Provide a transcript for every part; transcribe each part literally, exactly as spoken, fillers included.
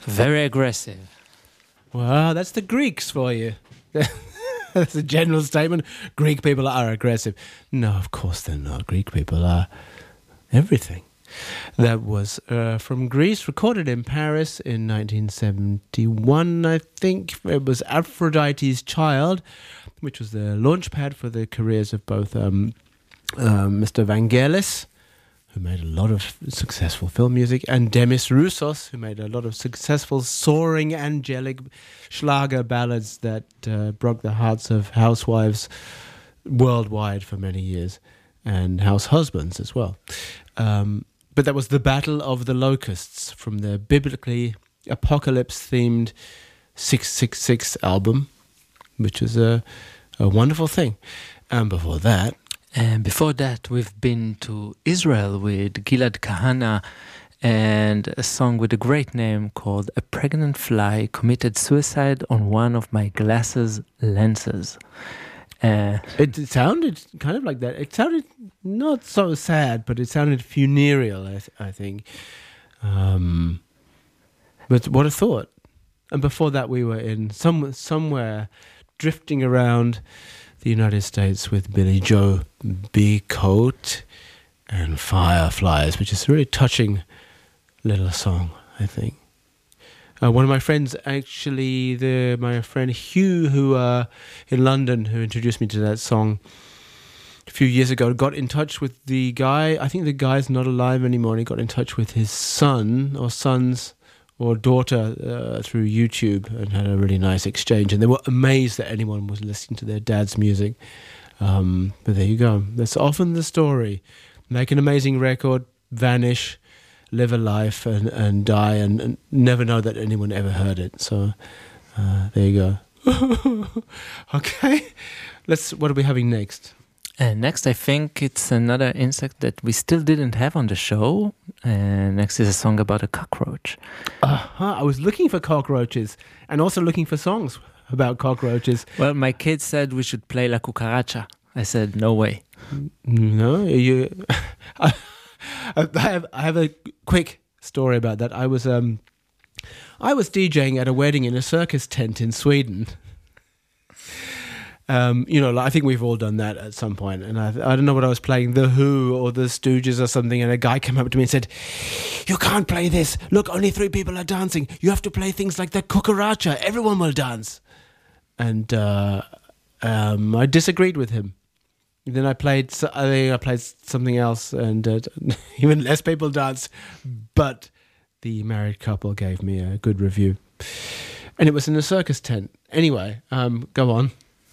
Very aggressive. Well, that's the Greeks for you. That's a general statement. Greek people are aggressive. No, of course they're not. Greek people are everything. That was uh, from Greece, recorded in Paris in nineteen seventy-one, I think. It was Aphrodite's Child, which was the launchpad for the careers of both um, uh, Mister Vangelis, who made a lot of successful film music, and Demis Roussos, who made a lot of successful, soaring, angelic Schlager ballads that uh, broke the hearts of housewives worldwide for many years, and house husbands as well. Um, but that was the Battle of the Locusts from the biblically apocalypse-themed six six six album, which was a, a wonderful thing. And before that, And before that, we've been to Israel with Gilad Kahana and a song with a great name called A Pregnant Fly Committed Suicide on One of My Glasses Lenses. Uh, it sounded kind of like that. It sounded not so sad, but it sounded funereal, I, th- I think. Um, but what a thought. And before that, we were in some somewhere drifting around the United States with Billy Joe Becote and Fireflies, which is a really touching little song, I think. Uh, one of my friends, actually, the my friend Hugh, who uh, in London, who introduced me to that song a few years ago, got in touch with the guy. I think the guy's not alive anymore. And he got in touch with his son or sons or daughter uh, through YouTube and had a really nice exchange. And they were amazed that anyone was listening to their dad's music. Um, but there you go. That's often the story. Make an amazing record, vanish, live a life and, and die and, and never know that anyone ever heard it. So uh, there you go. Okay. Let's. What are we having next? And next, I think it's another insect that we still didn't have on the show. And next is a song about a cockroach. Uh-huh. I was looking for cockroaches and also looking for songs about cockroaches. Well, my kids said we should play La Cucaracha. I said, no way. No, you. I have I have a quick story about that. I was um, I was DJing at a wedding in a circus tent in Sweden. Um, you know, I think we've all done that at some point. And I, I don't know what I was playing, The Who or The Stooges or something. And a guy came up to me and said, "You can't play this. Look, only three people are dancing. You have to play things like the Cucaracha. Everyone will dance." And uh, um, I disagreed with him. Then I played, I think I played something else, and uh, even less people danced. But the married couple gave me a good review, and it was in a circus tent. Anyway, um, go on.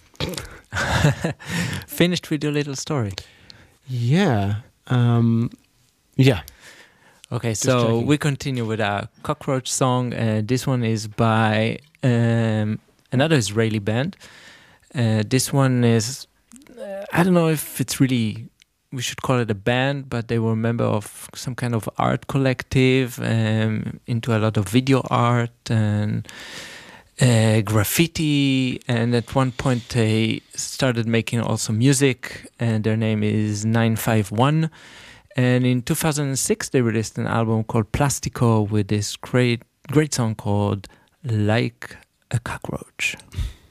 Finished with your little story. Yeah, um, yeah. Okay, Just so checking. we continue with our cockroach song. Uh, this one is by um, another Israeli band. Uh, this one is. I don't know if it's really, we should call it a band, but they were a member of some kind of art collective, um, into a lot of video art and uh, graffiti. And at one point they started making also music, and their name is nine five one. And in two thousand six they released an album called Plastico with this great, great song called Like a Cockroach.